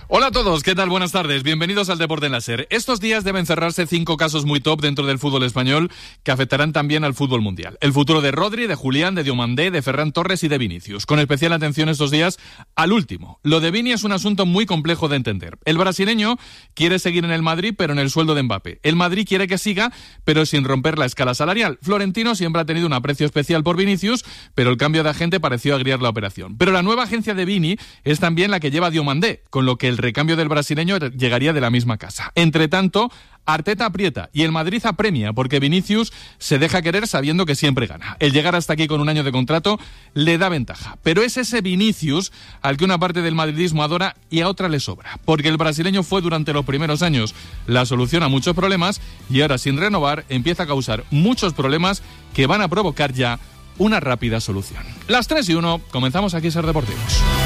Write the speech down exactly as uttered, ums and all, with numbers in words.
Hola a todos, ¿qué tal? Buenas tardes, bienvenidos al Deporte en la SER. Estos días deben cerrarse cinco casos muy top dentro del fútbol español que afectarán también al fútbol mundial. El futuro de Rodri, de Julián, de Diomandé, de Ferran Torres y de Vinicius. Con especial atención estos días al último. Lo de Vini es un asunto muy complejo de entender. El brasileño quiere seguir en el Madrid, pero en el sueldo de Mbappé. El Madrid quiere que siga, pero sin romper la escala salarial. Florentino siempre ha tenido un aprecio especial por Vinicius, pero el cambio de agente pareció agriar la operación. Pero la nueva agencia de Vini es también la que lleva a Diomandé, con lo que el recambio del brasileño llegaría de la misma casa. Entre tanto, Arteta aprieta y el Madrid apremia porque Vinicius se deja querer sabiendo que siempre gana. El llegar hasta aquí con un año de contrato le da ventaja, pero es ese Vinicius al que una parte del madridismo adora y a otra le sobra, porque el brasileño fue durante los primeros años la solución a muchos problemas y ahora sin renovar empieza a causar muchos problemas que van a provocar ya una rápida solución. Las tres y uno, comenzamos aquí SER Deportivos.